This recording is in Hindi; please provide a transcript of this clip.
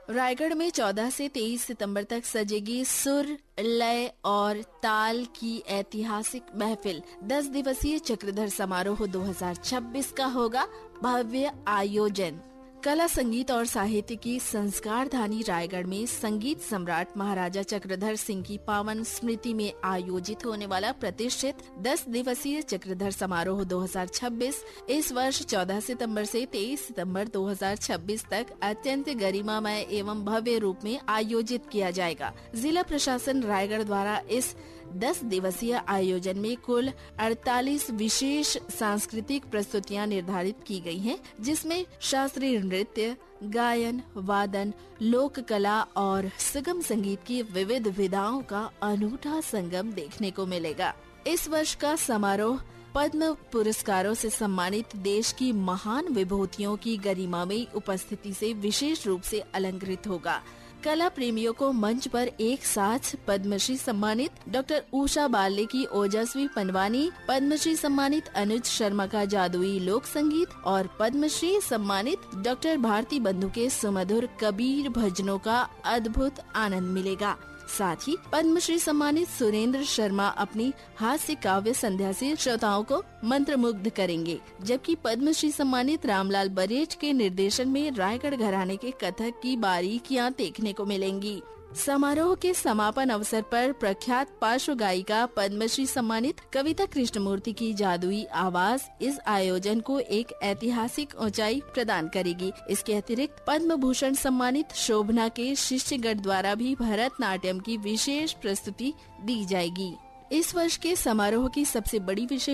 रायगढ़ में 14 से 23 सितंबर तक सजेगी सुर, लय और ताल की ऐतिहासिक महफिल। 10 दिवसीय चक्रधर समारोह 2026 का होगा भव्य आयोजन। कला, संगीत और साहित्य की संस्कारधानी रायगढ़ में संगीत सम्राट महाराजा चक्रधर सिंह की पावन स्मृति में आयोजित होने वाला प्रतिष्ठित 10 दिवसीय चक्रधर समारोह 2026 इस वर्ष 14 सितंबर से 23 सितंबर 2026 तक अत्यंत गरिमामय एवं भव्य रूप में आयोजित किया जाएगा। जिला प्रशासन रायगढ़ द्वारा इस 10 दिवसीय आयोजन में कुल 48 विशेष सांस्कृतिक प्रस्तुतियां निर्धारित की गई हैं, जिसमें शास्त्रीय नृत्य, गायन, वादन, लोक कला और सुगम संगीत की विविध विधाओं का अनूठा संगम देखने को मिलेगा। इस वर्ष का समारोह पद्म पुरस्कारों से सम्मानित देश की महान विभूतियों की गरिमामयी उपस्थिति से विशेष रूप से अलंकृत होगा। कला प्रेमियों को मंच पर एक साथ पद्मश्री सम्मानित डॉक्टर उषा बाले की ओजस्वी पनवानी, पद्मश्री सम्मानित अनुज शर्मा का जादुई लोक संगीत और पद्मश्री सम्मानित डॉक्टर भारती बंधु के सुमधुर कबीर भजनों का अद्भुत आनंद मिलेगा। साथ ही पद्मश्री सम्मानित सुरेंद्र शर्मा अपनी हास्य काव्य संध्या से श्रोताओं को मंत्रमुग्ध करेंगे, जबकि पद्मश्री सम्मानित रामलाल बरेठ के निर्देशन में रायगढ़ घराने के कथक की बारीकियां देखने को मिलेंगी। समारोह के समापन अवसर पर प्रख्यात पार्श्व गायिका पद्मश्री सम्मानित कविता कृष्णमूर्ति की जादुई आवाज इस आयोजन को एक ऐतिहासिक ऊंचाई प्रदान करेगी। इसके अतिरिक्त पद्म भूषण सम्मानित शोभना के शिष्यगढ़ द्वारा भी भरतनाट्यम की विशेष प्रस्तुति दी जाएगी। इस वर्ष के समारोह की सबसे बड़ी विशेष